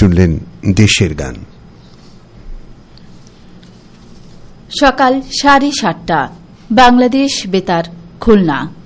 শুনলেন দেশের গান। সকাল 7:30 বাংলাদেশ বেতার খুলনা।